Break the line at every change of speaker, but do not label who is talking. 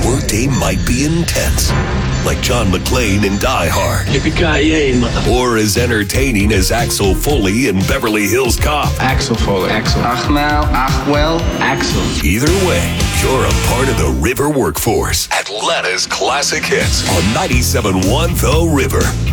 workday might be intense, like John McClane in Die Hard.
Yippee-ki-yay, mother...
Or as entertaining as Axel Foley in Beverly Hills Cop.
Axel Foley. Axel.
Achmel, Achwell,
Axel.
Either way, you're a part of the River workforce. Atlanta's classic hits on 97.1 The River.